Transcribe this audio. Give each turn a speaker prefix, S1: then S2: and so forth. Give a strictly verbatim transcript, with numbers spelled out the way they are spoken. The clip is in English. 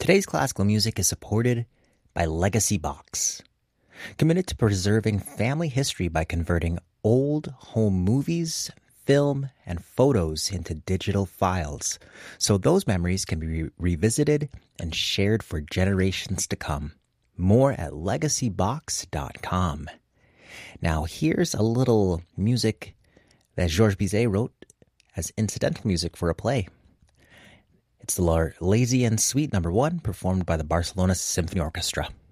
S1: Today's classical music is supported by Legacy Box, committed to preserving family history by converting old home movies, film, and photos into digital files, so those memories can be re- revisited and shared for generations to come. More at legacy box dot com. Now, here's a little music that Georges Bizet wrote as incidental music for a play. It's the Lazy and Sweet number one, performed by the Barcelona Symphony Orchestra.